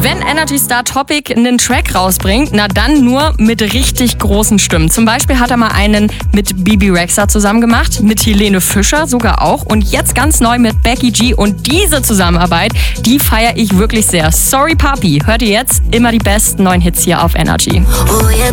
Wenn Energy Star Topic einen Track rausbringt, na dann nur mit richtig großen Stimmen. Zum Beispiel hat er mal einen mit Bibi Rexha zusammen gemacht, mit Helene Fischer sogar auch und jetzt ganz neu mit Becky G. Und diese Zusammenarbeit, die feiere ich wirklich sehr. Sorry Papi, hört ihr jetzt immer die besten neuen Hits hier auf Energy. Oh yeah,